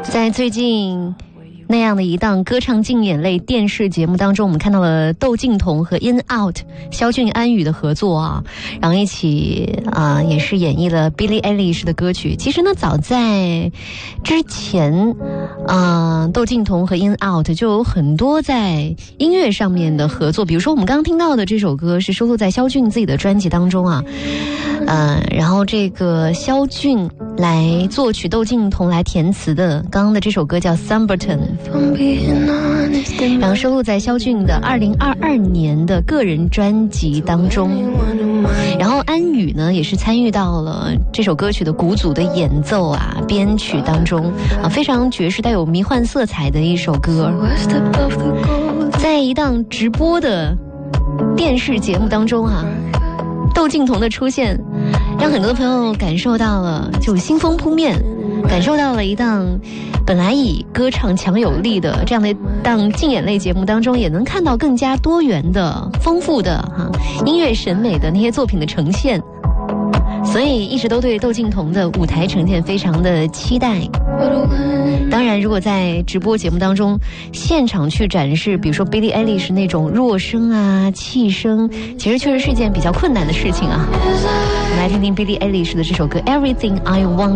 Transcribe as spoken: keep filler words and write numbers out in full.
在最近那样的一档歌唱竞演类电视节目当中，我们看到了窦靖童和 In Out 萧俊安宇的合作啊，然后一起啊、呃、也是演绎了 Billie Eilish 的歌曲。其实呢，早在之前啊、呃，窦靖童和 In Out 就有很多在音乐上面的合作，比如说我们刚刚听到的这首歌是收录在萧俊自己的专辑当中啊，呃，然后这个萧俊来作曲，窦靖童来填词的，刚刚的这首歌叫 Sunburton， 然后收录在萧俊的二零二二年的个人专辑当中。然后安宇呢也是参与到了这首歌曲的鼓组的演奏啊、编曲当中啊，非常爵士带有迷幻色彩的一首歌。在一档直播的电视节目当中啊，窦靖童的出现让很多朋友感受到了就新风扑面，感受到了一档本来以歌唱强有力的这样的一档竞演类节目当中，也能看到更加多元的丰富的哈、啊、音乐审美的那些作品的呈现，所以一直都对窦靖童的舞台呈现非常的期待。当然如果在直播节目当中现场去展示比如说 Billie Eilish 那种弱声啊、气声，其实确实是一件比较困难的事情啊。我们来听听 Billie Eilish 的这首歌 Everything I Want